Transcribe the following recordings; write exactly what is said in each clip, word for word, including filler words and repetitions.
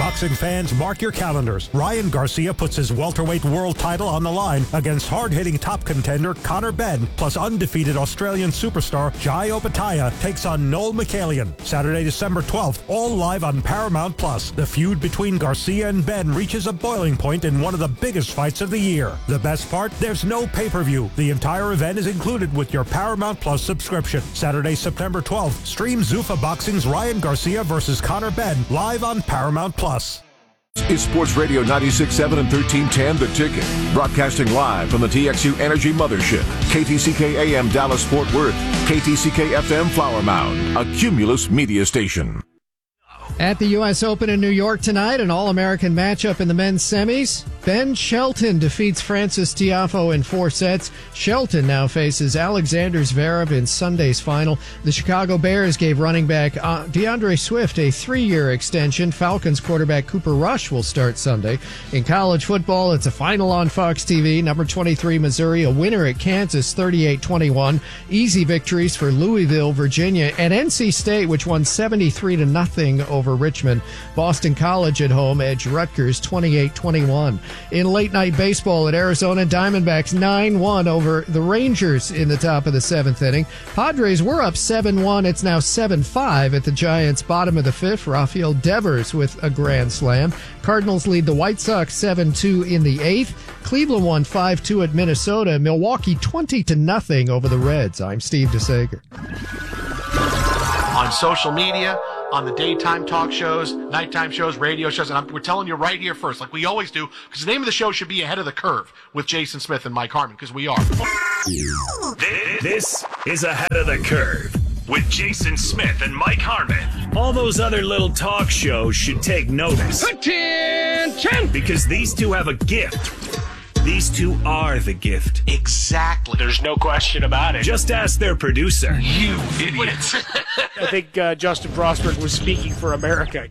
Boxing fans, mark your calendars. Ryan Garcia puts his welterweight world title on the line against hard-hitting top contender Conor Benn, plus undefeated Australian superstar Jai Opetaia takes on Noel Mikhailian. Saturday, December twelfth, all live on Paramount Plus. The feud between Garcia and Benn reaches a boiling point in one of the biggest fights of the year. The best part? There's no pay-per-view. The entire event is included with your Paramount Plus subscription. Saturday, September twelfth, stream Zuffa Boxing's Ryan Garcia versus Conor Benn live on Paramount Plus. Is Sports Radio ninety-six point seven and thirteen ten The Ticket. Broadcasting live from the T X U Energy Mothership. K T C K A M Dallas Fort Worth. K T C K F M Flower Mound. A Cumulus media station. At the U S Open in New York tonight, an All-American matchup in the men's semis. Ben Shelton defeats Francis Tiafoe in four sets. Shelton now faces Alexander Zverev in Sunday's final. The Chicago Bears gave running back uh, DeAndre Swift a three-year extension. Falcons quarterback Cooper Rush will start Sunday. In college football, it's a final on Fox T V. Number twenty-three, Missouri, a winner at Kansas, thirty-eight twenty-one. Easy victories for Louisville, Virginia, and N C State, which won seventy-three to nothing over Richmond. Boston College at home edged Rutgers twenty-eight twenty-one. In late-night baseball at Arizona, Diamondbacks nine one over the Rangers in the top of the seventh inning. Padres were up seven one. It's now seven five at the Giants' bottom of the fifth. Rafael Devers with a grand slam. Cardinals lead the White Sox seven two in the eighth. Cleveland won five two at Minnesota. Milwaukee twenty to nothing over the Reds. I'm Steve DeSager. On social media, on the daytime talk shows, nighttime shows, radio shows, and I'm, we're telling you right here first, like we always do, because the name of the show should be Ahead of the Curve with Jason Smith and Mike Harmon, because we are. This is Ahead of the Curve with Jason Smith and Mike Harmon. All those other little talk shows should take notice. Attention! Because these two have a gift. These two are the gift. Exactly. There's no question about it. Just ask their producer. You idiots. I think uh, Justin Frostberg was speaking for America.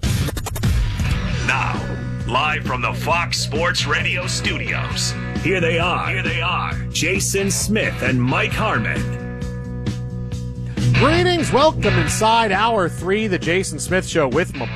Now, live from the Fox Sports Radio studios, here they are. Here they are. Jason Smith and Mike Harmon. Greetings. Welcome inside hour three, the Jason Smith Show with my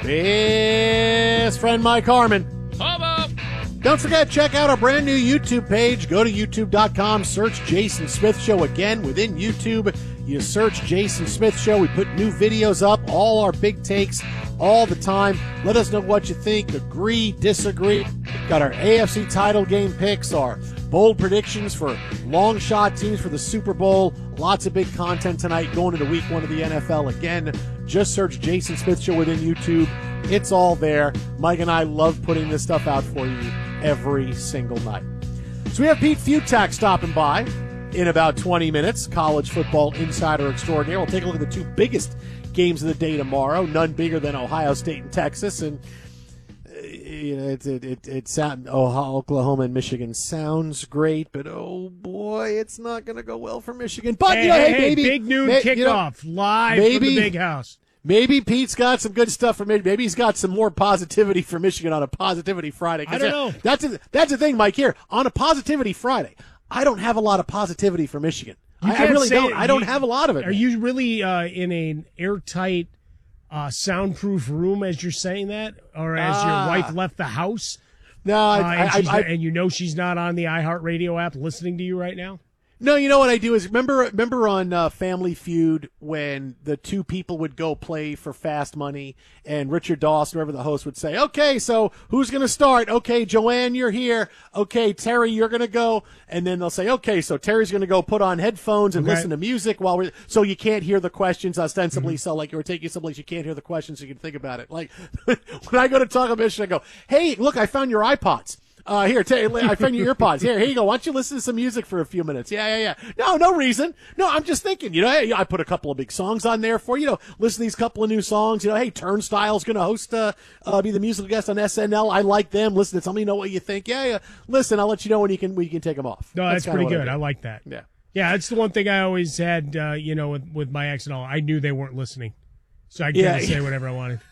best friend Mike Harmon. Hello. Don't forget, check out our brand new YouTube page. Go to youtube dot com, search Jason Smith Show. Again, within YouTube, you search Jason Smith Show. We put new videos up, all our big takes, all the time. Let us know what you think. Agree, disagree. Got our A F C title game picks, our bold predictions for long shot teams for the Super Bowl. Lots of big content tonight going into week one of the N F L. Again, just search Jason Smith Show within YouTube. It's all there. Mike and I love putting this stuff out for you every single night. So we have Pete Futak stopping by in about twenty minutes, college football insider extraordinaire. We'll take a look at the two biggest games of the day tomorrow, none bigger than Ohio State and Texas. And uh, you know, it, it, it, it sound, Ohio, Oklahoma and Michigan sounds great, but oh boy, it's not going to go well for Michigan. But hey, you know, hey, hey, maybe big noon may, kickoff you know, live maybe, from the big house. Maybe Pete's got some good stuff for me. Maybe he's got some more positivity for Michigan on a Positivity Friday. I don't know. That's a, that's the thing, Mike. Here on a Positivity Friday, I don't have a lot of positivity for Michigan. You I, I can't really say don't. it. I don't You- have a lot of it. Are you really uh, in an airtight, uh, soundproof room as you're saying that, or as Ah. your wife left the house? No, Uh, I, and, I, she's I, not- and you know she's not on the iHeartRadio app listening to you right now? No, you know what I do is remember remember on uh, Family Feud when the two people would go play for fast money and Richard Dawson, whoever the host, would say, okay, so who's going to start? Okay, Joanne, you're here. Okay, Terry, you're going to go. And then they'll say, okay, so Terry's going to go put on headphones and Okay. listen to music while we're, so you can't hear the questions ostensibly. So like you were taking someplace you can't hear the questions so you can think about it. Like when I go to talk about Michigan, I go, hey, look, I found your iPods. Uh, here, t- I found your earpods. Here, here you go. Why don't you listen to some music for a few minutes? Yeah, yeah, yeah. No, no reason. No, I'm just thinking, you know, hey, I put a couple of big songs on there for you. You know, listen to these couple of new songs. You know, hey, Turnstile's going to host, uh, uh, be the musical guest on S N L. I like them. Listen to tell me know what you think. Yeah, yeah. Listen, I'll let you know when you can, when you can take them off. No, that's, kinda pretty what good. I, I, do. like that. Yeah. Yeah, it's the one thing I always had, uh, you know, with, with my ex and all. I knew they weren't listening. So I could Yeah. say whatever I wanted.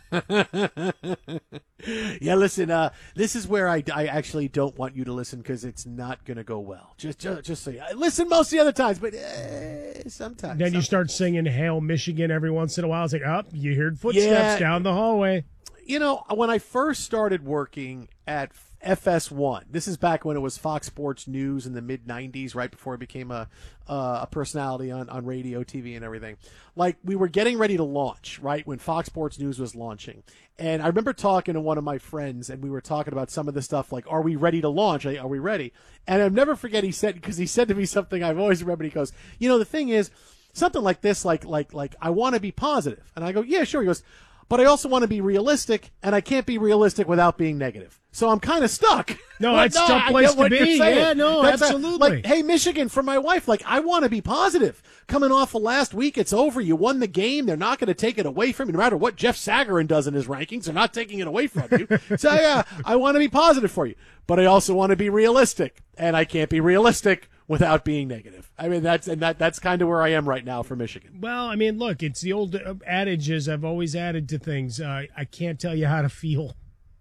Yeah, listen, uh, this is where I, I actually don't want you to listen because it's not going to go well. Just, just, just so you listen most of the other times, but uh, sometimes. Then you sometimes. start singing Hail Michigan every once in a while. It's like, oh, you heard footsteps Yeah. down the hallway. you know, when I first started working at F S one, this is back when it was Fox Sports News in the mid nineties, right before it became a uh, a personality on, on radio, T V, and everything. Like, we were getting ready to launch, right, when Fox Sports News was launching. And I remember talking to one of my friends, and we were talking about some of the stuff, like, are we ready to launch? Are we ready? And I'll never forget he said, because he said to me something I've always remembered. He goes, you know, the thing is, something like this, like, like, like, I want to be positive. And I go, yeah, sure. He goes, but I also want to be realistic, and I can't be realistic without being negative. So I'm kind of stuck. No, like, that's no, a tough I place get what to you're be. saying. Yeah, no, That's absolutely. A, like, hey, Michigan, for my wife, like, I want to be positive. Coming off of last week, it's over. You won the game. They're not going to take it away from you. No matter what Jeff Sagarin does in his rankings, they're not taking it away from you. So, yeah, I want to be positive for you. But I also want to be realistic, and I can't be realistic without being negative. I mean, that's and that that's kind of where I am right now for Michigan. Well, I mean, look, it's the old adages I've always added to things. Uh, I can't tell you how to feel.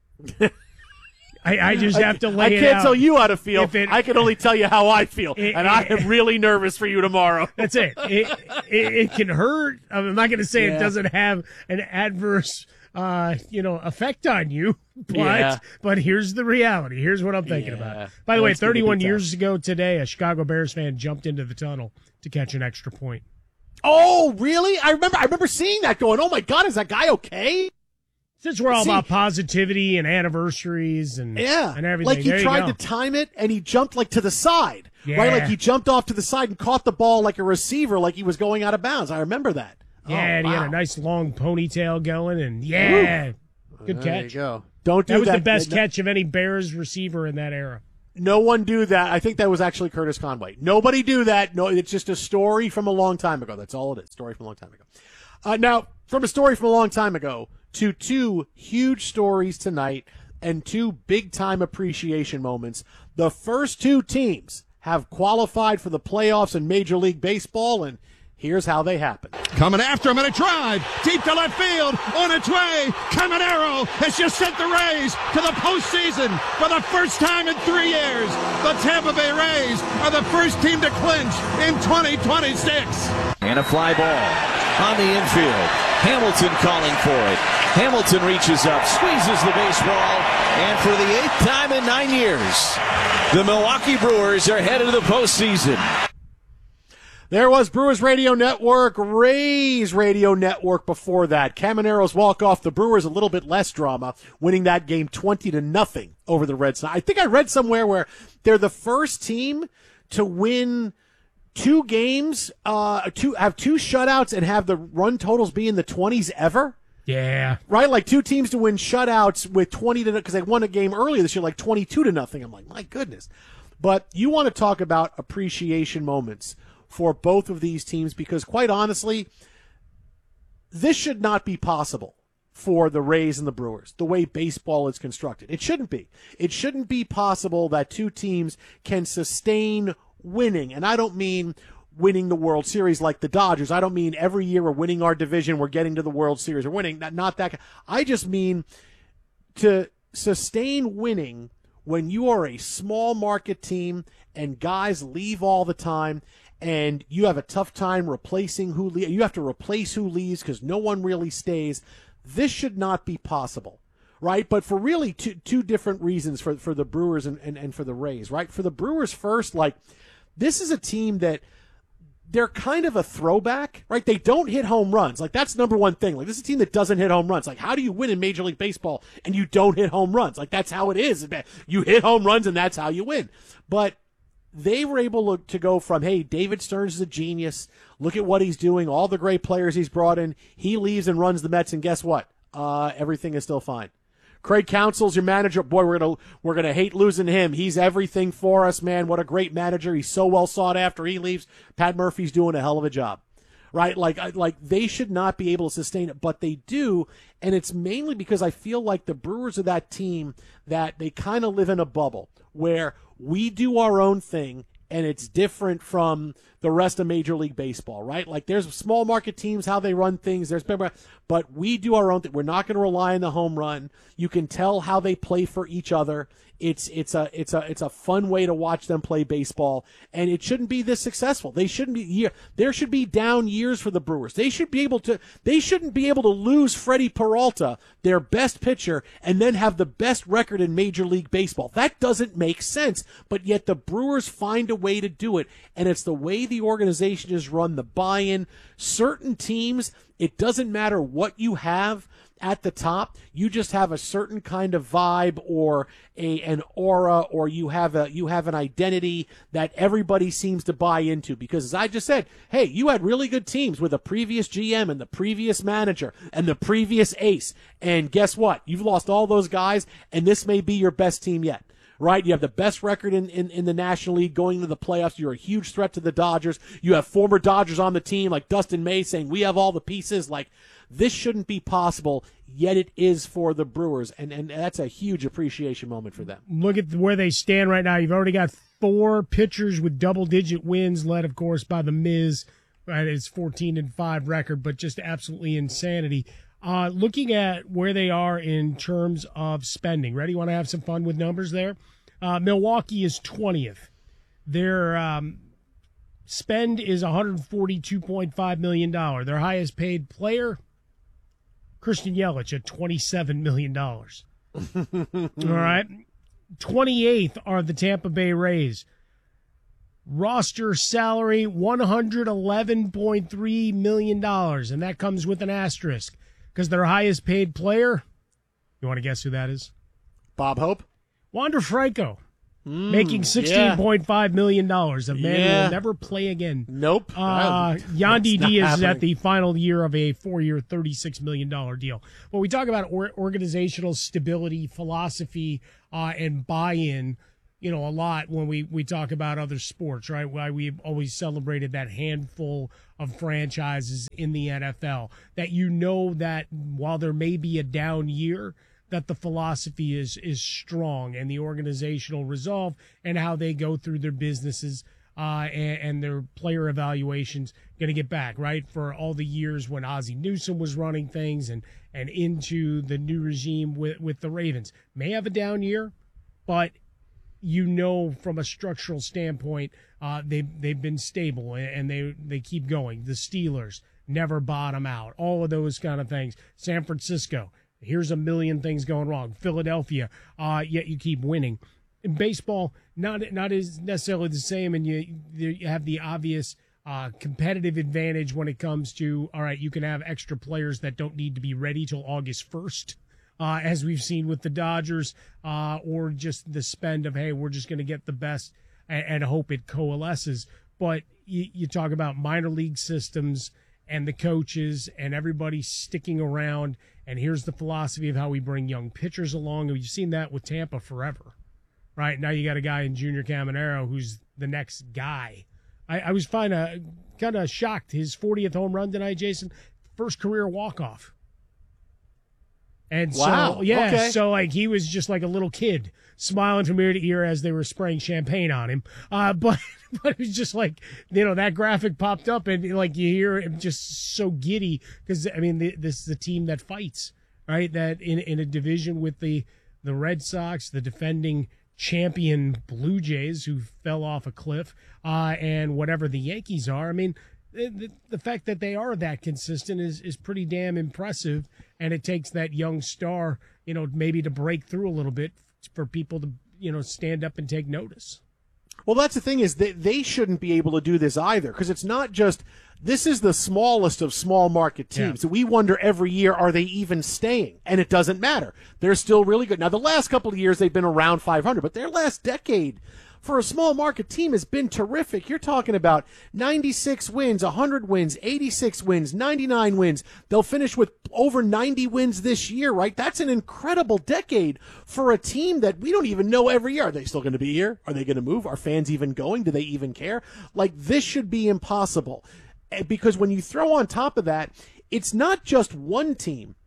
I, I just have to lay I it out. I can't tell you how to feel. It, I can only tell you how I feel, it, and it, I am really nervous for you tomorrow. That's it. It, it, it can hurt. I'm not going to say yeah. it doesn't have an adverse, uh, you know, effect on you, but yeah. but here's the reality. Here's what I'm thinking yeah. about. By the That's way, thirty-one years ago today, a Chicago Bears fan jumped into the tunnel to catch an extra point. Oh, really? I remember. I remember seeing that. Going, oh my God, is that guy okay? Since we're all See, about positivity and anniversaries and yeah, and everything, like he there tried you to time it and he jumped like to the side, yeah. right? Like he jumped off to the side and caught the ball like a receiver, like he was going out of bounds. I remember that. Yeah, oh, and he wow. had a nice long ponytail going, and yeah, Ooh. good there catch. You go. Don't do that. Was that. the best no, catch of any Bears receiver in that era. No one do that. I think that was actually Curtis Conway. Nobody do that. No, it's just a story from a long time ago. That's all it is. Story from a long time ago. Uh, now, from a story from a long time ago to two huge stories tonight and two big-time appreciation moments. The first two teams have qualified for the playoffs in Major League Baseball, and here's how they happened. Coming after him in a drive, deep to left field, on its way. Caminero has just sent the Rays to the postseason for the first time in three years. The Tampa Bay Rays are the first team to clinch in twenty twenty-six. And a fly ball on the infield. Hamilton calling for it. Hamilton reaches up, squeezes the baseball, and for the eighth time in nine years, the Milwaukee Brewers are headed to the postseason. There was Brewers Radio Network, Rays Radio Network before that. Caminero's walk-off, the Brewers a little bit less drama, winning that game twenty to nothing over the Red Sox. I think I read somewhere where they're the first team to win two games, uh, two have two shutouts and have the run totals be in the twenties ever. Yeah. Right? Like two teams to win shutouts with twenty to, because they won a game earlier this year, like twenty-two to nothing. I'm like, my goodness. But you want to talk about appreciation moments for both of these teams, because quite honestly, this should not be possible for the Rays and the Brewers, the way baseball is constructed. It shouldn't be. It shouldn't be possible that two teams can sustain winning. And I don't mean winning the World Series like the Dodgers. I don't mean every year we're winning our division, we're getting to the World Series, we're winning. Not, not that. I just mean to sustain winning when you are a small market team and guys leave all the time, and you have a tough time replacing who leaves. You have to replace who leaves because no one really stays. This should not be possible, right? But for really two two different reasons for, for the Brewers and, and, and for the Rays, right? For the Brewers first, like, this is a team that they're kind of a throwback, right? They don't hit home runs. Like, that's number one thing. Like, this is a team that doesn't hit home runs. Like, how do you win in Major League Baseball and you don't hit home runs? Like, that's how it is. You hit home runs and that's how you win. But they were able to go from, hey, David Stearns is a genius. Look at what he's doing. All the great players he's brought in. He leaves and runs the Mets, and guess what? Uh, everything is still fine. Craig Counsell's your manager. Boy, we're gonna we're gonna hate losing him. He's everything for us, man. What a great manager. He's so well sought after. He leaves. Pat Murphy's doing a hell of a job, right? Like like they should not be able to sustain it, but they do, and it's mainly because I feel like the Brewers are that team that they kind of live in a bubble where we do our own thing, and it's different from the rest of Major League Baseball, right? Like there's small market teams, how they run things. There's but we do our own thing. We're not going to rely on the home run. You can tell how they play for each other. It's it's a it's a it's a fun way to watch them play baseball, and it shouldn't be this successful. They shouldn't be year. There should be down years for the Brewers. They should be able to. They shouldn't be able to lose Freddie Peralta, their best pitcher, and then have the best record in Major League Baseball. That doesn't make sense. But yet the Brewers find a way to do it, and it's the way the organization is run. The buy-in. Certain teams, it doesn't matter what you have at the top, you just have a certain kind of vibe or a an aura, or you have a you have an identity that everybody seems to buy into. Because as I just said, hey, you had really good teams with a previous G M and the previous manager and the previous ace, and guess what? You've lost all those guys, and this may be your best team yet. Right? You have the best record in, in, in the National League going to the playoffs. You're a huge threat to the Dodgers. You have former Dodgers on the team like Dustin May saying, we have all the pieces. Like, this shouldn't be possible, yet it is for the Brewers, and, and that's a huge appreciation moment for them. Look at where they stand right now. You've already got four pitchers with double-digit wins, led, of course, by the Miz. Right? It's fourteen and five record, but just absolutely insanity. Uh, looking at where they are in terms of spending. Ready? Want to have some fun with numbers there? Uh, Milwaukee is twentieth. Their um, spend is one hundred forty-two point five million dollars. Their highest paid player, Christian Yelich, at twenty-seven million dollars. All right. twenty-eighth are the Tampa Bay Rays. Roster salary, one hundred eleven point three million dollars, and that comes with an asterisk. Because their highest paid player, you want to guess who that is? Bob Hope? Wander Franco, mm, making sixteen point five million dollars. A man yeah. who will never play again. Nope. Uh, Yandy Diaz happening. is at the final year of a four-year, thirty-six million dollars deal. When we talk about or- organizational stability, philosophy, uh, and buy-in, you know, a lot when we, we talk about other sports, right? Why we've always celebrated that handful of franchises in the N F L, that you know that while there may be a down year, that the philosophy is is strong, and the organizational resolve and how they go through their businesses uh, and, and their player evaluations going to get back, right? For all the years when Ozzie Newsome was running things and, and into the new regime with, with the Ravens. May have a down year, but you know, from a structural standpoint, uh, they they've been stable and they they keep going. The Steelers never bottom out. All of those kind of things. San Francisco, here's a million things going wrong. Philadelphia, uh, yet you keep winning. In baseball, not not as necessarily the same, and you you have the obvious uh, competitive advantage when it comes to, all right, you can have extra players that don't need to be ready till August first. Uh, as we've seen with the Dodgers, uh, or just the spend of, hey, we're just going to get the best and, and hope it coalesces. But you, you talk about minor league systems and the coaches and everybody sticking around, and here's the philosophy of how we bring young pitchers along. We've seen that with Tampa forever, right? Now you got a guy in Junior Caminero who's the next guy. I, I was kind of kind of shocked. His fortieth home run tonight, Jason, first career walk-off. And wow. so, yeah, okay. so like he was just like a little kid smiling from ear to ear as they were spraying champagne on him. Uh, but, but it was just like, you know, that graphic popped up and like you hear him just so giddy because, I mean, the, this is the team that fights, right? That in, in a division with the, the Red Sox, the defending champion Blue Jays who fell off a cliff, uh, and whatever the Yankees are. I mean, The, the fact that they are that consistent is, is pretty damn impressive, and it takes that young star, you know, maybe to break through a little bit for people to, you know, stand up and take notice. Well, that's the thing is that they shouldn't be able to do this either, because it's not just this is the smallest of small market teams. Yeah. We wonder every year, are they even staying? And it doesn't matter. They're still really good. Now, the last couple of years they've been around five hundred, but their last decade for a small market team has been terrific. You're talking about ninety-six wins, one hundred wins, eighty-six wins, ninety-nine wins. They'll finish with over ninety wins this year, right? That's an incredible decade for a team that we don't even know every year. Are they still going to be here? Are they going to move? Are fans even going? Do they even care? Like, this should be impossible. Because when you throw on top of that, it's not just one team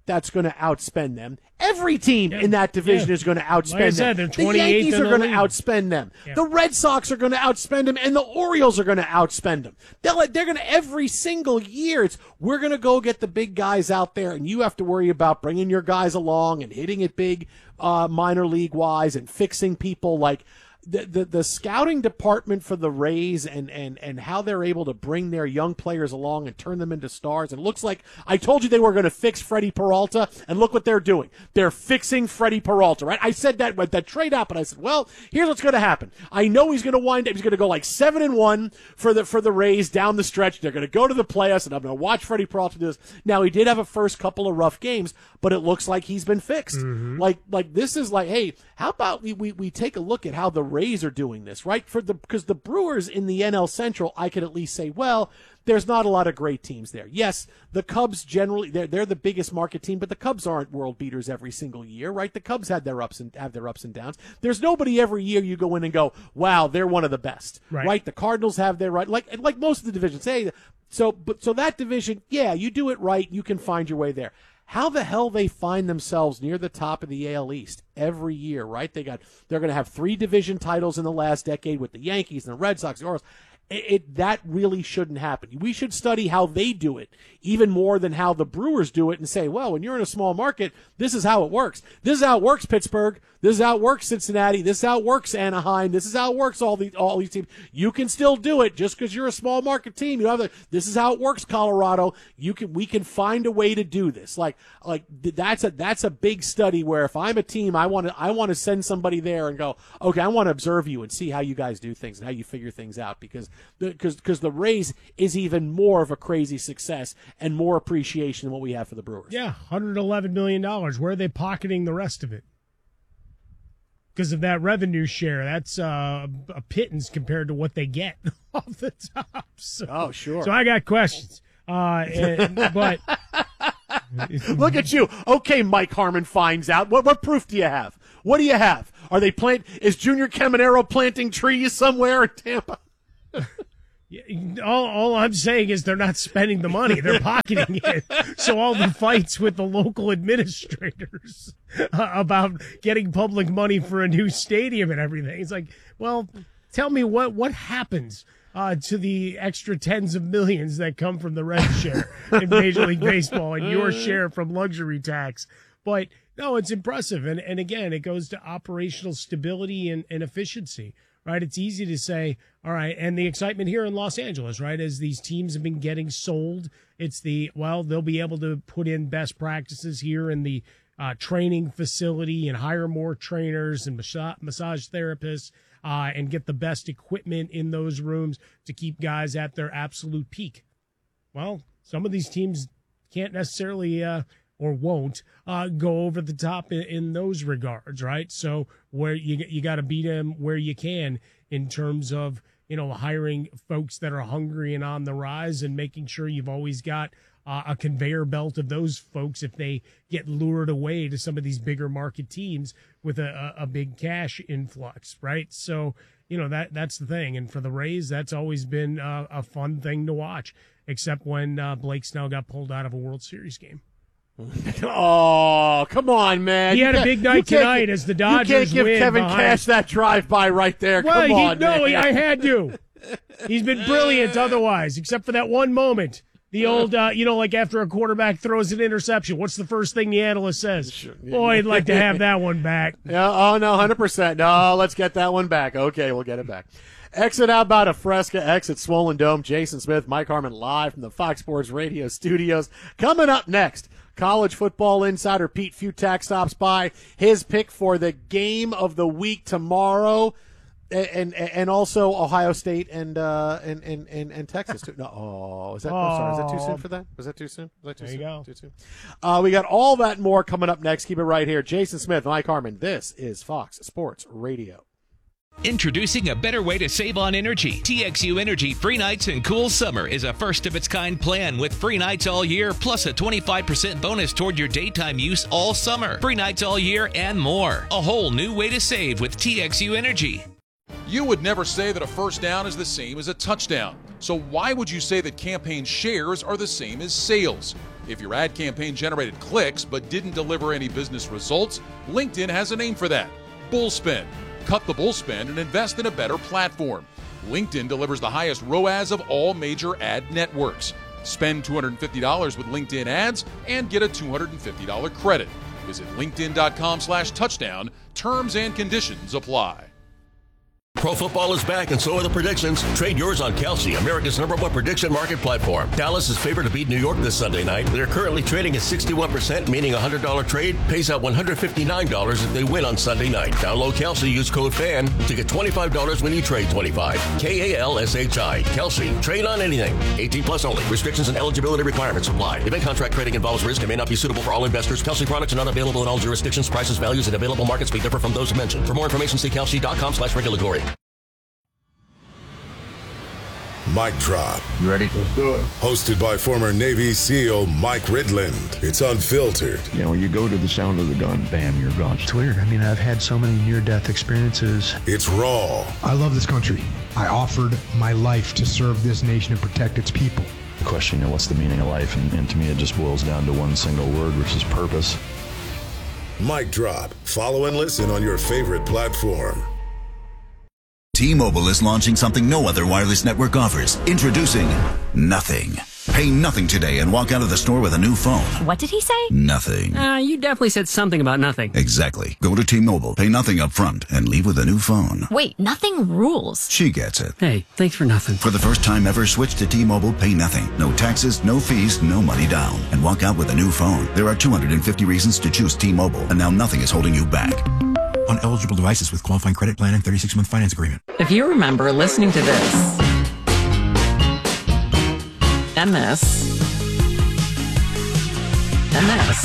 that's going to outspend them. Every team yeah. in that division yeah. is going to outspend like I said, them. They're the Yankees are the going to league. outspend them. Yeah. The Red Sox are going to outspend them, and the Orioles are going to outspend them. They'll, they're going to every single year. It's we're going to go get the big guys out there, and you have to worry about bringing your guys along and hitting it big, uh, minor league wise, and fixing people like. The, the the scouting department for the Rays and, and, and how they're able to bring their young players along and turn them into stars. And it looks like I told you they were going to fix Freddie Peralta, and look what they're doing. They're fixing Freddie Peralta, right? I said that with that trade up, and I said, well, here's what's going to happen. I know he's going to wind up. He's going to go like seven and one for the for the Rays down the stretch. They're going to go to the playoffs, and I'm going to watch Freddie Peralta do this. Now he did have a first couple of rough games, but it looks like he's been fixed. Mm-hmm. Like like this is like, hey, how about we, we we take a look at how the Rays are doing this, right? For the because the Brewers in the N L Central, I could at least say, well, there's not a lot of great teams there. Yes, the Cubs generally they're they're the biggest market team, but the Cubs aren't world beaters every single year, right? The Cubs had their ups and have their ups and downs. There's nobody every year you go in and go, wow, they're one of the best, right? right? The Cardinals have their right, like like most of the divisions. Hey, so but so that division, yeah, you do it right, you can find your way there. How the hell they find themselves near the top of the A L East every year, right? They got they're going to have three division titles in the last decade with the Yankees and the Red Sox, the Orioles. It, it that really shouldn't happen. We should study how they do it even more than how the Brewers do it and say, well, when you're in a small market, this is how it works. This is how it works, Pittsburgh. This is how it works, Cincinnati. This is how it works, Anaheim. This is how it works, all these all these teams. You can still do it just because you're a small market team. You have the, this is how it works, Colorado. You can we can find a way to do this. Like like that's a that's a big study where if I'm a team, I want to I want to send somebody there and go, okay, I want to observe you and see how you guys do things and how you figure things out because because because the Rays is even more of a crazy success and more appreciation than what we have for the Brewers. Yeah, one hundred eleven million dollars. Where are they pocketing the rest of it? Because of that revenue share, that's uh, a pittance compared to what they get off the top. So, oh, sure. So I got questions. Uh, and, but look at you. Okay, Mike Harmon finds out. What what proof do you have? What do you have? Are they plant? Is Junior Caminero planting trees somewhere in Tampa? All, all I'm saying is they're not spending the money. They're pocketing it. So all the fights with the local administrators uh, about getting public money for a new stadium and everything. It's like, well, tell me what, what happens uh, to the extra tens of millions that come from the red share in Major League Baseball and your share from luxury tax. But no, it's impressive. And, and again, it goes to operational stability and, and efficiency. Right, it's easy to say, all right, and the excitement here in Los Angeles, right, as these teams have been getting sold, it's the, well, they'll be able to put in best practices here in the uh, training facility and hire more trainers and massage, massage therapists uh, and get the best equipment in those rooms to keep guys at their absolute peak. Well, some of these teams can't necessarily uh, or won't uh, go over the top in, in those regards, right? So where you you got to beat them where you can in terms of, you know, hiring folks that are hungry and on the rise and making sure you've always got uh, a conveyor belt of those folks if they get lured away to some of these bigger market teams with a, a, a big cash influx, right? So, you know, that that's the thing. And for the Rays, that's always been uh, a fun thing to watch, except when uh, Blake Snell got pulled out of a World Series game. Oh, come on, man. He you had a big night tonight as the Dodgers You can't give win Kevin behind. Cash that drive-by right there. Well, come he, on, no, man. I had to. He's been brilliant otherwise, except for that one moment. The old, uh, you know, like after a quarterback throws an interception, what's the first thing the analyst says? Boy, I'd like to have that one back. Yeah, oh, no, one hundred percent. No, let's get that one back. Okay, we'll get it back. Exit out about a Fresca, exit Swollen Dome. Jason Smith, Mike Harmon live from the Fox Sports Radio studios. Coming up next, college football insider Pete Futak stops by. His pick for the game of the week tomorrow, and and, and also Ohio State and uh and and and, and Texas too. No, oh, is that? I'm sorry, is that too soon for that? Was that too soon? Was that too there soon? you go. Too soon. Uh, we got all that and more coming up next. Keep it right here. Jason Smith, Mike Harmon. This is Fox Sports Radio. Introducing a better way to save on energy. T X U Energy Free Nights and Cool Summer is a first-of-its-kind plan with free nights all year, plus a twenty-five percent bonus toward your daytime use all summer. Free nights all year and more. A whole new way to save with T X U Energy. You would never say that a first down is the same as a touchdown. So why would you say that campaign shares are the same as sales? If your ad campaign generated clicks but didn't deliver any business results, LinkedIn has a name for that: Bullspend. Cut the bullspend and invest in a better platform. LinkedIn delivers the highest R O A S of all major ad networks. Spend two hundred fifty dollars with LinkedIn ads and get a two hundred fifty dollars credit. Visit linkedin.com slash touchdown. Terms and conditions apply. Pro football is back, and so are the predictions. Trade yours on Kalshi, America's number one prediction market platform. Dallas is favored to beat New York this Sunday night. They're currently trading at sixty-one percent, meaning a one hundred dollars trade pays out one hundred fifty-nine dollars if they win on Sunday night. Download Kalshi, use code FAN to get twenty-five dollars when you trade twenty-five. K A L S H I. Kalshi. Trade on anything. eighteen plus only. Restrictions and eligibility requirements apply. Event contract trading involves risk and may not be suitable for all investors. Kalshi products are not available in all jurisdictions. Prices, values, and available markets may differ from those mentioned. For more information, see kalshi.com slash regulatory. Mic Drop. You ready? Let's do it. Hosted by former Navy SEAL Mike Ridland. It's unfiltered. You know, you go to the sound of the gun, bam, you're gone. It's weird. I mean, I've had so many near-death experiences. It's raw. I love this country. I offered my life to serve this nation and protect its people. The question, you know, what's the meaning of life? And, and to me, it just boils down to one single word, which is purpose. Mic Drop. Follow and listen on your favorite platform. T-Mobile is launching something no other wireless network offers. Introducing Nothing. Pay nothing today and walk out of the store with a new phone. What did he say? Nothing. Uh, you definitely said something about nothing. Exactly. Go to T-Mobile, pay nothing up front, and leave with a new phone. Wait, nothing rules. She gets it. Hey, thanks for nothing. For the first time ever, switch to T-Mobile, pay nothing. No taxes, no fees, no money down. And walk out with a new phone. There are two hundred fifty reasons to choose T-Mobile, and now nothing is holding you back. On eligible devices with qualifying credit plan and thirty-six month finance agreement. If you remember listening to this, and this, and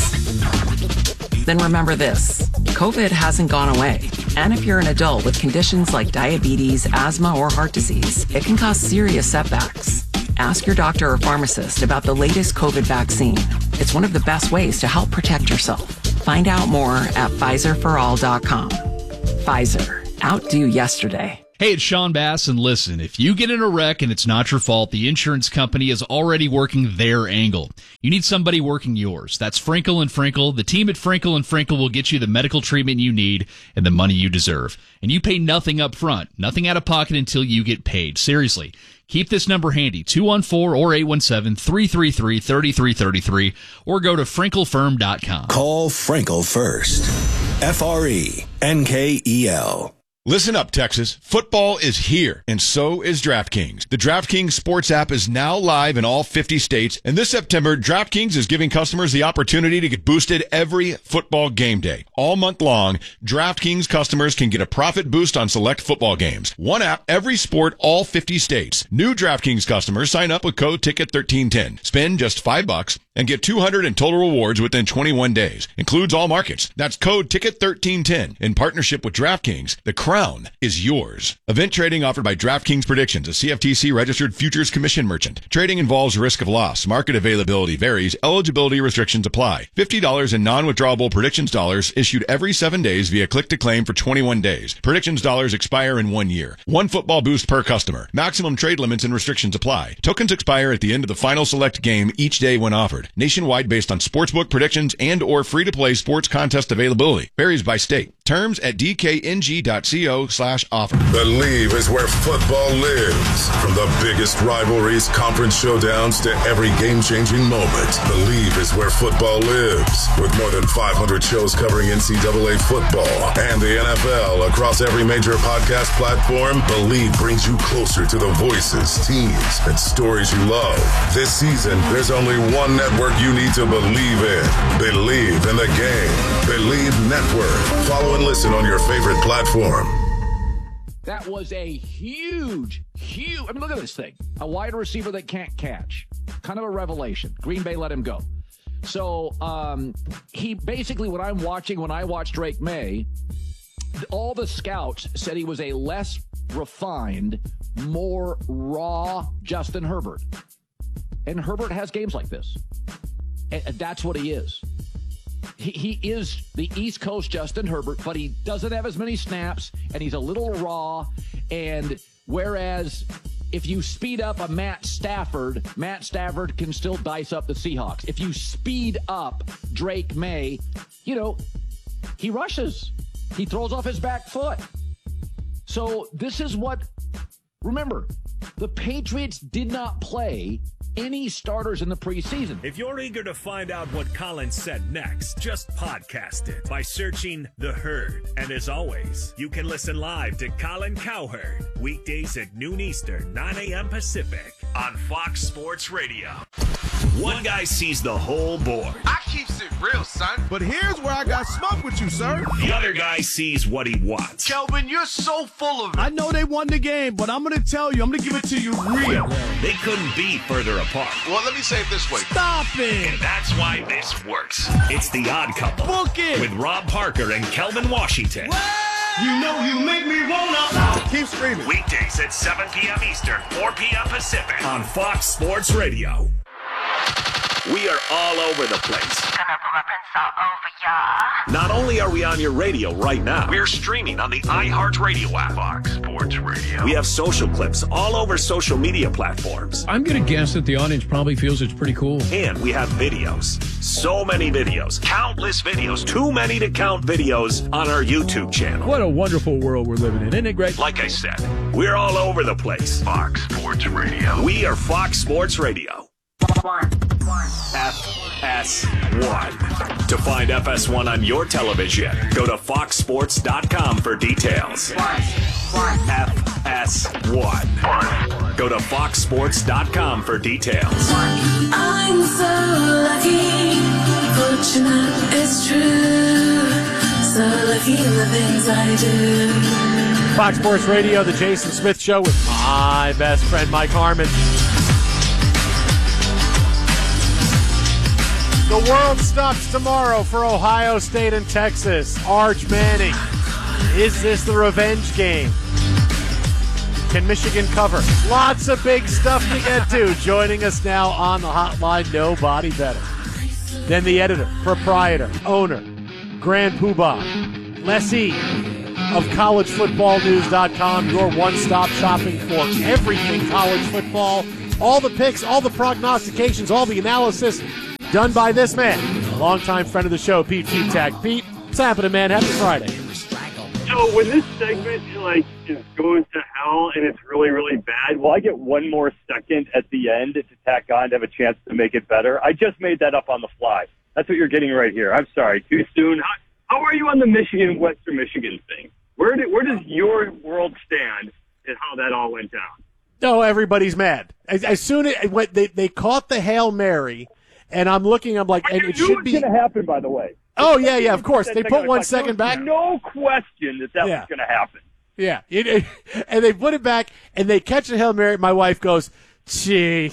this, then remember this. COVID hasn't gone away. And if you're an adult with conditions like diabetes, asthma, or heart disease, it can cause serious setbacks. Ask your doctor or pharmacist about the latest COVID vaccine. It's one of the best ways to help protect yourself. Find out more at Pfizer for all dot com. Pfizer. Outdo yesterday. Hey, it's Sean Bass, and listen, if you get in a wreck and it's not your fault, the insurance company is already working their angle. You need somebody working yours. That's Frankel and Frankel. The team at Frankel and Frankel will get you the medical treatment you need and the money you deserve. And you pay nothing up front, nothing out of pocket until you get paid. Seriously. Keep this number handy, two one four or eight one seven, three three three, three three three three, or go to frankel firm dot com. Call Frankel first. F R E N K E L. Listen up, Texas. Football is here, and so is DraftKings. The DraftKings Sports app is now live in all fifty states, and this September, DraftKings is giving customers the opportunity to get boosted every football game day. All month long, DraftKings customers can get a profit boost on select football games. One app, every sport, all fifty states. New DraftKings customers sign up with code ticket thirteen ten. Spend just five bucks and get two hundred in total rewards within twenty-one days. Includes all markets. That's code ticket thirteen ten. In partnership with DraftKings, the crown is yours. Event trading offered by DraftKings Predictions, a C F T C registered futures commission merchant. Trading involves risk of loss. Market availability varies. Eligibility restrictions apply. fifty dollars in non-withdrawable predictions dollars issued every seven days via click to claim for twenty-one days. Predictions dollars expire in one year. One football boost per customer. Maximum trade limits and restrictions apply. Tokens expire at the end of the final select game each day when offered. Nationwide based on sportsbook predictions and or free-to-play sports contest availability. Varies by state. Terms at d k n g dot co slash offer. Believe is where football lives. From the biggest rivalries, conference showdowns, to every game-changing moment. Believe is where football lives. With more than five hundred shows covering N C double A football and the N F L across every major podcast platform, Believe brings you closer to the voices, teams, and stories you love. This season, there's only one network you need to believe in. Believe in the game. Believe Network. Follow and listen on your favorite platform. That was a huge, huge, I mean, look at this thing. A wide receiver that can't catch. Kind of a revelation. Green Bay let him go. So um, he basically, what I'm watching, when I watched Drake May, all the scouts said he was a less refined, more raw Justin Herbert. And Herbert has games like this. And that's what he is. He, he is the East Coast Justin Herbert, but he doesn't have as many snaps, and he's a little raw. And whereas if you speed up a Matt Stafford, Matt Stafford can still dice up the Seahawks. If you speed up Drake May, you know, he rushes. He throws off his back foot. So this is what, remember, the Patriots did not play any starters in the preseason. If you're eager to find out what Colin said next, just podcast it by searching The Herd. And as always, you can listen live to Colin Cowherd weekdays at noon Eastern, nine a.m. Pacific on Fox Sports Radio. One guy sees the whole board. I keeps it real, son. But here's where I got smoke with you, sir. The other guy sees what he wants. Kelvin, you're so full of it. I know they won the game, but I'm going to tell you, I'm going to give it to you real. They couldn't be further apart. Well, let me say it this way. Stop it. And that's why this works. It's The Odd Couple. Book it. With Rob Parker and Kelvin Washington. You know you make me wanna. Keep screaming. Weekdays at seven p.m. Eastern, four p.m. Pacific on Fox Sports Radio. We are all over the place. Gonna pull up and all over ya. Not only are we on your radio right now, we're streaming on the iHeartRadio app. Fox Sports Radio. We have social clips all over social media platforms. I'm gonna guess that the audience probably feels it's pretty cool. And we have videos. So many videos. Countless videos. Too many to count videos on our YouTube channel. What a wonderful world we're living in. Isn't it great? Like I said, we're all over the place. Fox Sports Radio. We are Fox Sports Radio. One. F S one. To find F S one on your television, go to fox sports dot com for details. F S one. Go to fox sports dot com for details. I'm so lucky, fortunate, it's true. So lucky in the things I do. Fox Sports Radio, the Jason Smith Show with my best friend Mike Harmon. The world stops tomorrow for Ohio State and Texas. Arch Manning. Is this the revenge game? Can Michigan cover? Lots of big stuff to get to. Joining us now on the hotline, nobody better than the editor, proprietor, owner, grand poobah, lessee of college football news dot com, your one-stop shopping for everything college football. All the picks, all the prognostications, all the analysis done by this man, a longtime friend of the show, Pete Fitak. Pete, what's happening, man? Happy Friday. So when this segment like is goes to hell and it's really, really bad, will I get one more second at the end to tack on to have a chance to make it better? I just made that up on the fly. That's what you're getting right here. I'm sorry, too soon. How, how are you on the Michigan, Western Michigan thing? Where did, where does your world stand and how that all went down? No, everybody's mad. As, as soon as when they, they caught the Hail Mary, and I'm looking, I'm like, but and you it knew should it was be. going to happen, by the way. Oh, yeah, yeah, of course. They Second, put one like, second back. No question that that Yeah. was going to happen. Yeah. It, it, and they put it back, and they catch the Hail Mary. My wife goes, gee,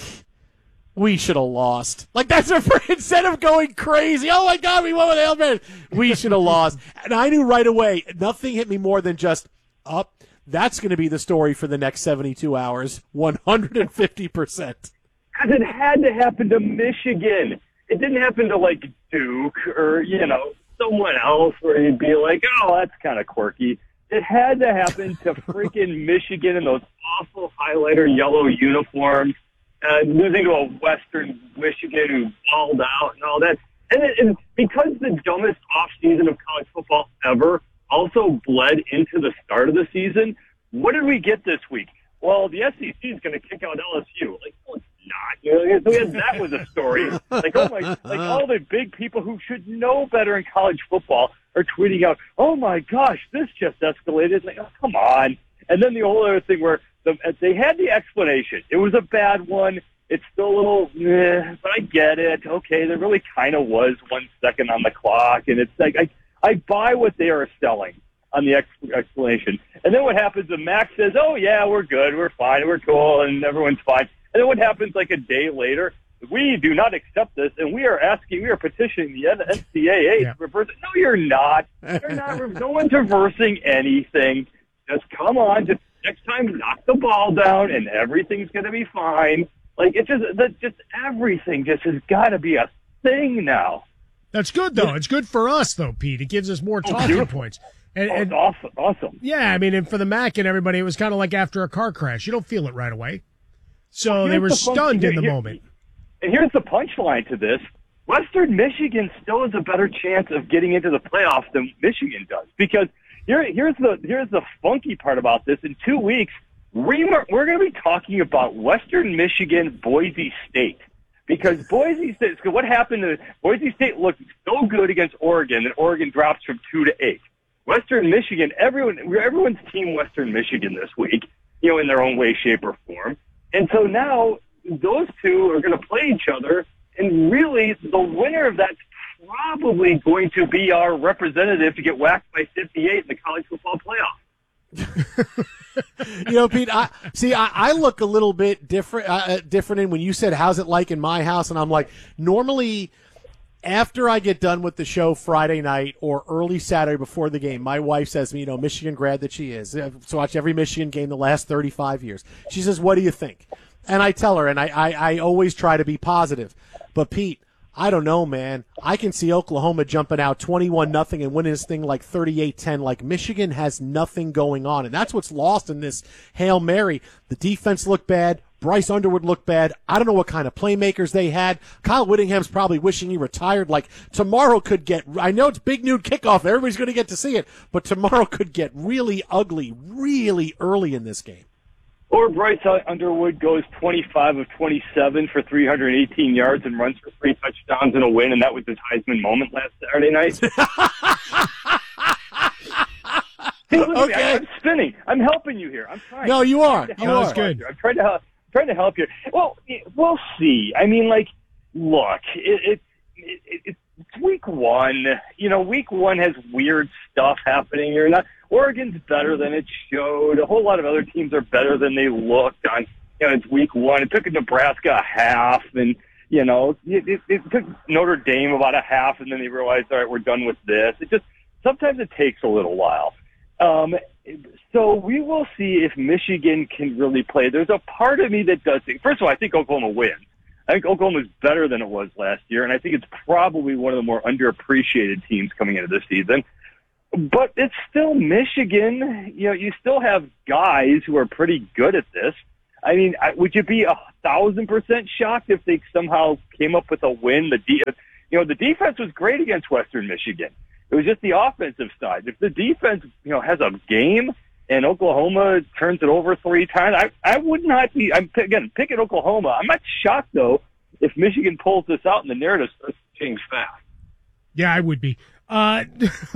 we should have lost. Like, that's her, instead of going crazy, oh, my God, we won with Hail Mary, we should have lost. And I knew right away, nothing hit me more than just, up. Oh, that's going to be the story for the next seventy-two hours, one hundred fifty percent. Because it had to happen to Michigan. It didn't happen to, like, Duke or, you know, someone else where you'd be like, oh, that's kind of quirky. It had to happen to freaking Michigan in those awful highlighter yellow uniforms, uh, losing to a Western Michigan who balled out and all that. And, it, and because the dumbest offseason of college football ever also bled into the start of the season, what did we get this week? Well, the S E C is going to kick out L S U. Like, no, it's not. You know, so that was a story. Like, oh my, like all the big people who should know better in college football are tweeting out, "Oh my gosh, this just escalated." It's like, oh, come on. And then the whole other thing where the, they had the explanation. It was a bad one. It's still a little, eh, but I get it. Okay, there really kind of was one second on the clock, and it's like I, I buy what they are selling on the ex- explanation. And then what happens, the Max says, oh, yeah, we're good, we're fine, we're cool, and everyone's fine. And then what happens like a day later, we do not accept this, and we are asking, we are petitioning the N C double A Yeah. to reverse it. No, you're not. You're not. No one's reversing anything. Just come on, just next time knock the ball down, and everything's going to be fine. Like, it just, that just everything just has got to be a thing now. That's good, though. It's good for us, though, Pete. It gives us more talking points. And, oh, it's and awesome. Awesome. yeah, I mean, and for the M A C and everybody, it was kind of like after a car crash. You don't feel it right away. So Well, they here's were the fun- stunned here- in the here- moment. And here's the punchline to this. Western Michigan still has a better chance of getting into the playoffs than Michigan does. Because here, here's the here's the funky part about this. In two weeks, we are, we're going to be talking about Western Michigan, Boise State. Because Boise State, so what happened to Boise State looked so good against Oregon that Oregon drops from two to eight. Western Michigan, everyone, everyone's team Western Michigan this week, you know, in their own way, shape, or form. And so now those two are going to play each other, and really the winner of that's probably going to be our representative to get whacked by fifty-eight in the college football playoff. You know, Pete, I see, I, I look a little bit different, uh, different in when you said, how's it like in my house? And I'm like, normally after I get done with the show Friday night or early Saturday before the game, my wife says to me, you know, Michigan grad that she is, I've watched every Michigan game the last thirty-five years. She says, what do you think? And I tell her, and I, I, I always try to be positive. But, Pete, I don't know, man. I can see Oklahoma jumping out twenty-one nothing and winning this thing like thirty-eight ten. Like, Michigan has nothing going on. And that's what's lost in this Hail Mary. The defense looked bad. Bryce Underwood looked bad. I don't know what kind of playmakers they had. Kyle Whittingham's probably wishing he retired. Like, tomorrow could get, I know it's big noon kickoff. Everybody's going to get to see it. But tomorrow could get really ugly really early in this game. Or Bryce Underwood goes twenty-five of twenty-seven for three hundred eighteen yards and runs for three touchdowns in a win, and that was his Heisman moment last Saturday night. Hey, look at me. Okay. I'm spinning. I'm helping you here. I'm trying. No, you are. I'm trying to You help are. you. Good. I'm trying to help. Trying to help you. Well, we'll see. I mean, like, look, it, it, it, it, it's week one. You know, week one has weird stuff happening here. Not Oregon's better than it showed. A whole lot of other teams are better than they looked on. You know, it's week one. It took Nebraska a half, and you know, it, it, it took Notre Dame about a half, and then they realized, all right, we're done with this. It just sometimes it takes a little while. Um, so we will see if Michigan can really play. There's a part of me that does think, first of all, I think Oklahoma wins. I think Oklahoma is better than it was last year, and I think it's probably one of the more underappreciated teams coming into this season. But it's still Michigan. You know, you still have guys who are pretty good at this. I mean, would you be a thousand percent shocked if they somehow came up with a win? The de- you know, the defense was great against Western Michigan. It was just the offensive side. If the defense, you know, has a game and Oklahoma turns it over three times, I, I would not be, I'm again, picking Oklahoma. I'm not shocked, though, if Michigan pulls this out and the narrative starts to change fast. Yeah, I would be. Uh,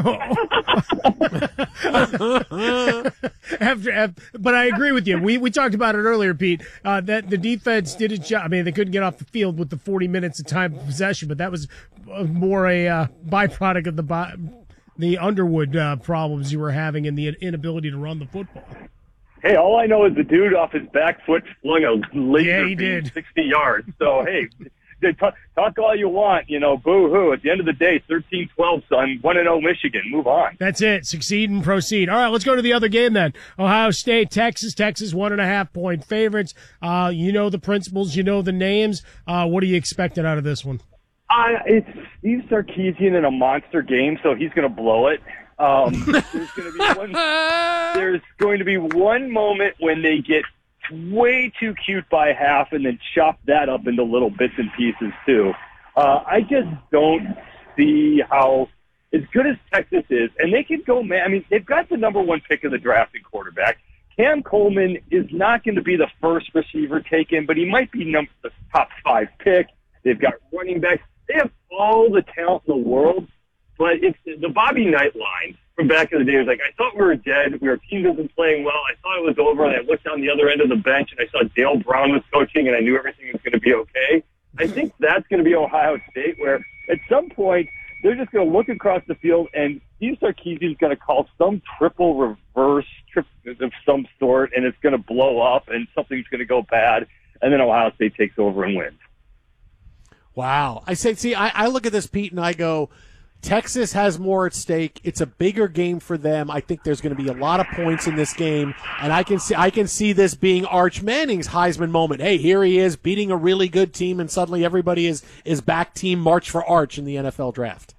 after, after, but I agree with you. We we talked about it earlier, Pete. Uh, that the defense did its job. I mean, they couldn't get off the field with the forty minutes of time of possession, but that was more a uh, byproduct of the the Underwood uh, problems you were having and the inability to run the football. Hey, all I know is the dude off his back foot flung a laser Yeah, he beam did. sixty yards. So hey. Talk, talk all you want, you know, boo-hoo. At the end of the day, thirteen twelve, son, one and oh Michigan. Move on. That's it. Succeed and proceed. All right, let's go to the other game then. Ohio State, Texas. Texas, one and a half point favorites. Uh, you know the principles. You know the names. Uh, what are you expecting out of this one? Uh, it's Steve Sarkisian in a monster game, so he's going to blow it. Um, there's going to be one. There's going to be one moment when they get way too cute by half and then chop that up into little bits and pieces too. Uh, I just don't see how, as good as Texas is, and they can go, man, I mean, they've got the number one pick of the draft in quarterback. Cam Coleman is not going to be the first receiver taken, but he might be number, the top five pick. They've got running backs. They have all the talent in the world, but it's the Bobby Knight line from back in the day. It was like, I thought we were dead. We Our team wasn't playing well. I thought it was over, and I looked down the other end of the bench, and I saw Dale Brown was coaching, and I knew everything was going to be okay. I think that's going to be Ohio State, where at some point they're just going to look across the field, and Steve Sarkisian is going to call some triple reverse trip of some sort, and it's going to blow up, and something's going to go bad, and then Ohio State takes over and wins. Wow. I say, see, I, I look at this, Pete, and I go, Texas has more at stake. It's a bigger game for them. I think there's going to be a lot of points in this game, and I can see I can see this being Arch Manning's Heisman moment. Hey, here he is beating a really good team, and suddenly everybody is is back team March for Arch in the N F L draft.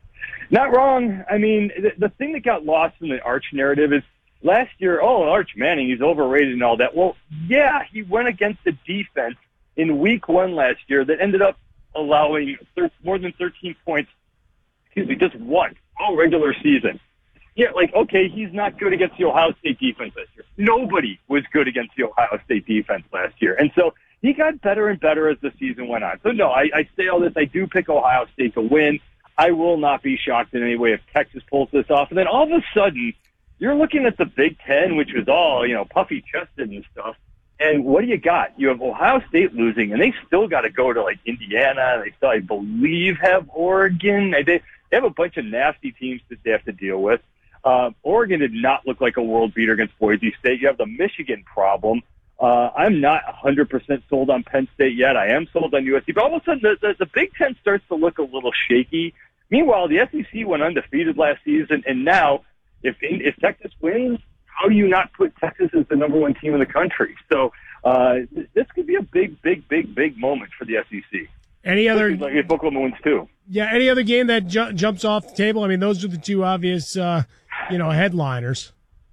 Not wrong. I mean, the, the thing that got lost in the Arch narrative is last year, oh, Arch Manning, he's overrated and all that. Well, yeah, he went against a defense in week one last year that ended up allowing thir- more than thirteen points, excuse me, just once, all regular season. Yeah, like, okay, he's not good against the Ohio State defense this year. Nobody was good against the Ohio State defense last year. And so he got better and better as the season went on. So, no, I, I say all this. I do pick Ohio State to win. I will not be shocked in any way if Texas pulls this off. And then all of a sudden, you're looking at the Big Ten, which was all, you know, puffy-chested and stuff. And what do you got? You have Ohio State losing, and they still got to go to, like, Indiana. They still, I believe, have Oregon. They, they have a bunch of nasty teams that they have to deal with. Uh, Oregon did not look like a world beater against Boise State. You have the Michigan problem. Uh, I'm not one hundred percent sold on Penn State yet. I am sold on U S C. But all of a sudden, the, the, the Big Ten starts to look a little shaky. Meanwhile, the S E C went undefeated last season, and now if if Texas wins, how do you not put Texas as the number one team in the country? So uh, this could be a big, big, big, big moment for the S E C. Any other? Like if Oklahoma wins too. Yeah, any other game that ju- jumps off the table? I mean, those are the two obvious, uh, you know, headliners.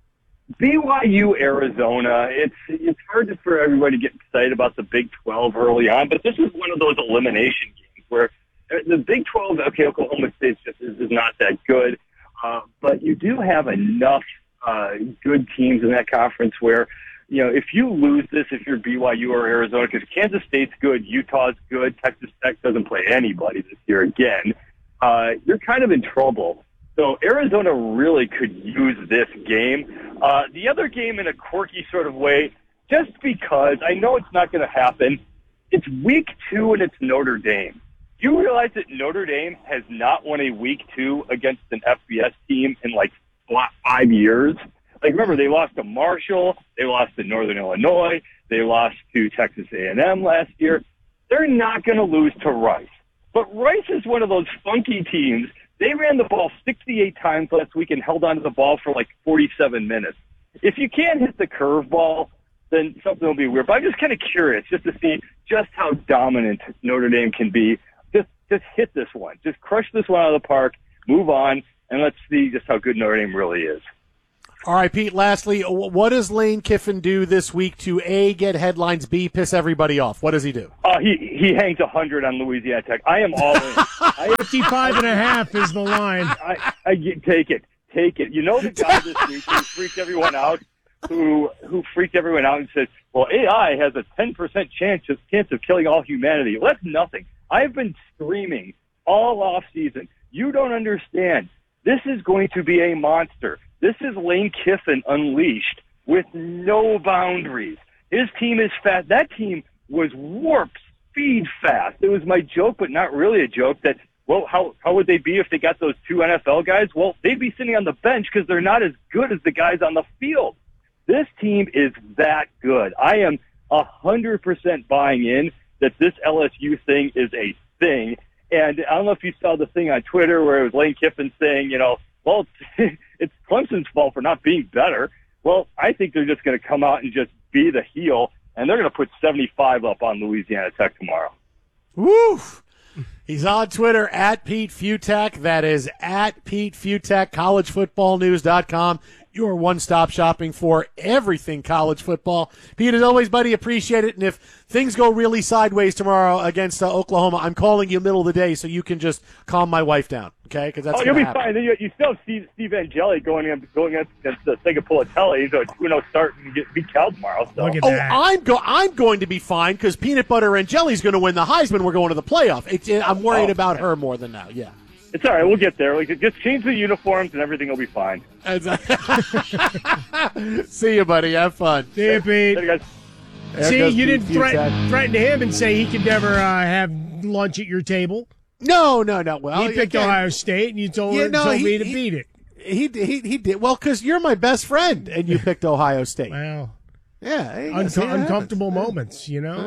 B Y U, Arizona. It's it's hard for everybody to get excited about the Big twelve early on, but this is one of those elimination games where the Big twelve, okay, Oklahoma State just is, is not that good, uh, but you do have enough uh, good teams in that conference where, you know, if you lose this, if you're B Y U or Arizona, because Kansas State's good, Utah's good, Texas Tech doesn't play anybody this year again, uh, you're kind of in trouble. So Arizona really could use this game. Uh, the other game in a quirky sort of way, just because I know it's not going to happen, it's week two and it's Notre Dame. You realize that Notre Dame has not won a week two against an F B S team in like five years. Like, remember, they lost to Marshall, they lost to Northern Illinois, they lost to Texas A and M last year. They're not going to lose to Rice. But Rice is one of those funky teams. They ran the ball sixty-eight times last week and held onto the ball for like forty-seven minutes. If you can't hit the curveball, then something will be weird. But I'm just kind of curious just to see just how dominant Notre Dame can be. Just just hit this one. Just crush this one out of the park, move on, and let's see just how good Notre Dame really is. All right, Pete, lastly, what does Lane Kiffin do this week to, A, get headlines, B, piss everybody off? What does he do? Uh, he he hangs one hundred on Louisiana Tech. I am all in. I, fifty-five and a half is the line. I, I take it. Take it. You know the guy this week who freaked everyone out, who who freaked everyone out and said, well, A I has a ten percent chance of, chance of killing all humanity. Well, that's nothing. I've been screaming all off season. You don't understand. This is going to be a monster. This is Lane Kiffin unleashed with no boundaries. His team is fast. That team was warp speed fast. It was my joke, but not really a joke, that, well, how, how would they be if they got those two N F L guys? Well, they'd be sitting on the bench because they're not as good as the guys on the field. This team is that good. I am one hundred percent buying in that this L S U thing is a thing. And I don't know if you saw the thing on Twitter where it was Lane Kiffin saying, you know, well, it's, it's Clemson's fault for not being better. Well, I think they're just going to come out and just be the heel, and they're going to put seventy-five up on Louisiana Tech tomorrow. Woo! He's on Twitter, at Pete Futak. That is at Pete Futak, college football news dot com. Your one-stop shopping for everything college football. Pete, as always, buddy, appreciate it. And if things go really sideways tomorrow against uh, Oklahoma, I'm calling you middle of the day so you can just calm my wife down, okay? Because that's oh, you'll be happen. fine. Then you, you still have Steve, Steve Angeli going in, going against uh, Sega Pulitelli. He's a two and oh start and get beat Cal tomorrow. So. Oh, I'm go I'm going to be fine because Peanut Butter and Jelly's going to win the Heisman. We're going to the playoff. It, it, I'm worried oh, about okay. her more than now. Yeah. It's all right. We'll get there. Like, just change the uniforms and everything will be fine. See you, buddy. Have fun. See you, Pete. Hey, guys. See, There you goes didn't Pete threaten, Futak. threaten him and say he could never uh, have lunch at your table. No, no, no. Well, he picked again, Ohio State, and you told, Yeah, no, told he- me to he- beat it. He he he did well because you're my best friend, and you picked Ohio State. Wow. Yeah, hey, Unco- see, it happens. uncomfortable moments, you know.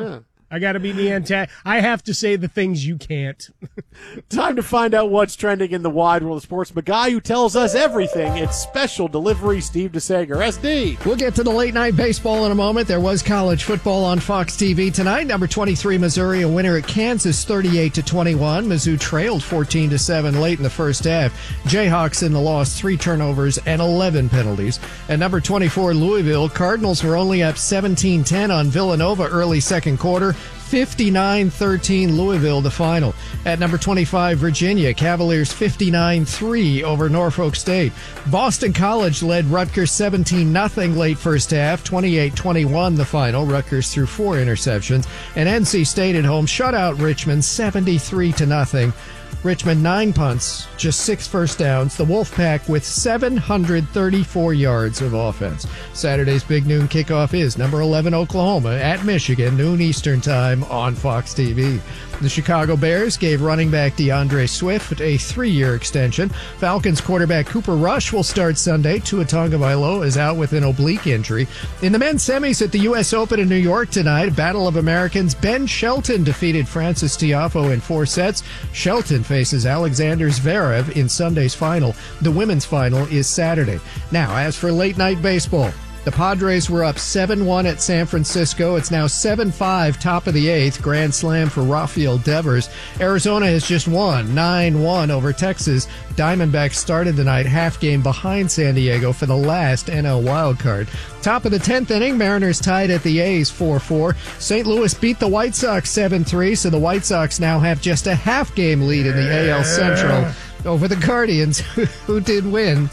I got to be the antagonist. I have to say the things you can't. Time to find out what's trending in the wide world of sports. The guy who tells us everything. It's Special Delivery, Steve DeSager. S D. We'll get to the late night baseball in a moment. There was college football on Fox T V tonight. Number twenty-three, Missouri, a winner at Kansas, thirty-eight to twenty-one. Mizzou trailed fourteen to seven late in the first half. Jayhawks in the loss, three turnovers and eleven penalties. At number twenty-four, Louisville, Cardinals were only up seventeen ten on Villanova early second quarter. fifty-nine thirteen Louisville, the final. At number twenty-five, Virginia, Cavaliers fifty-nine three over Norfolk State. Boston College led Rutgers seventeen nothing late first half, twenty-eight twenty-one the final. Rutgers threw four interceptions. And N C State at home shut out Richmond seventy-three to nothing. Richmond nine punts, just six first downs. The Wolfpack with seven hundred thirty-four yards of offense. Saturday's big noon kickoff is number eleven Oklahoma at Michigan, noon Eastern time on Fox T V. The Chicago Bears gave running back DeAndre Swift a three-year extension. Falcons quarterback Cooper Rush will start Sunday. Tua Tagovailoa is out with an oblique injury. In the men's semis at the U S Open in New York tonight, Battle of Americans, Ben Shelton defeated Francis Tiafoe in four sets. Shelton faces Alexander Zverev in Sunday's final. The women's final is Saturday. Now, as for late night baseball, the Padres were up seven one at San Francisco. It's now seven five, top of the eighth. Grand slam for Rafael Devers. Arizona has just won nine one over Texas. Diamondbacks started the night half game behind San Diego for the last N L wildcard. Top of the tenth inning, Mariners tied at the A's four four. Saint Louis beat the White Sox seven three, so the White Sox now have just a half game lead in the A L Central over the Guardians, who did win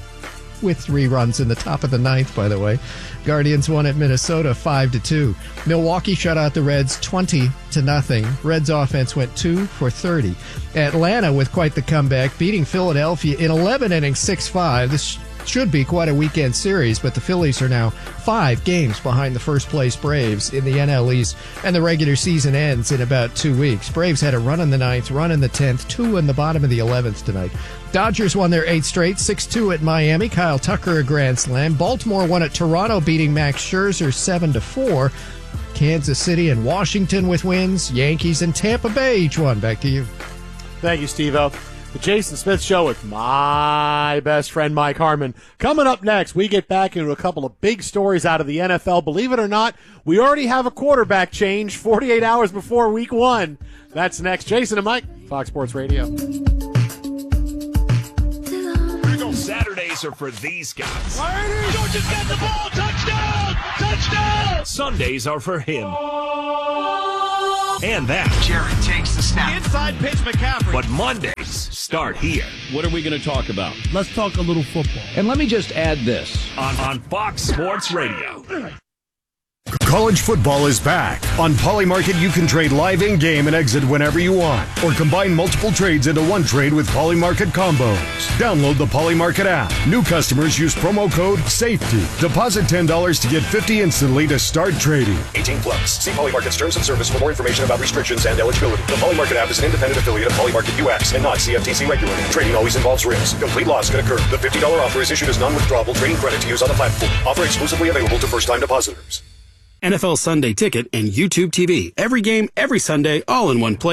with three runs in the top of the ninth, by the way. Guardians won at Minnesota five to two. Milwaukee shut out the Reds twenty to nothing. Reds offense went two for thirty. Atlanta with quite the comeback, beating Philadelphia in eleven innings six five. This should be quite a weekend series, but the Phillies are now five games behind the first place Braves in the N L East, and the regular season ends in about two weeks. Braves had a run in the ninth, run in the tenth, two in the bottom of the eleventh tonight. Dodgers won their eighth straight, six two at Miami. Kyle Tucker a grand slam. Baltimore won at Toronto, beating Max Scherzer seven to four. Kansas City and Washington with wins. Yankees and Tampa Bay each one. Back to you. Thank you, Steve-O. The Jason Smith Show with my best friend Mike Harmon. Coming up next, we get back into a couple of big stories out of the N F L. Believe it or not, we already have a quarterback change forty-eight hours before week one. That's next. Jason and Mike, Fox Sports Radio. Saturdays are for these guys. Georgia's got the ball. Touchdown! Touchdown! Sundays are for him. And that. Jared takes the snap. Inside pitch, McCaffrey. But Mondays start here. What are we going to talk about? Let's talk a little football. And let me just add this. On, on Fox Sports Radio. College football is back. On Polymarket, you can trade live in-game and exit whenever you want, or combine multiple trades into one trade with Polymarket combos. Download the Polymarket app. New customers use promo code SAFETY. Deposit ten dollars to get fifty dollars instantly to start trading. eighteen plus. See Polymarket's terms of service for more information about restrictions and eligibility. The Polymarket app is an independent affiliate of Polymarket U X and not C F T C regulated. Trading always involves risk. Complete loss can occur. The fifty dollars offer is issued as non-withdrawable trading credit to use on the platform. Offer exclusively available to first-time depositors. N F L Sunday Ticket and YouTube T V. Every game, every Sunday, all in one place.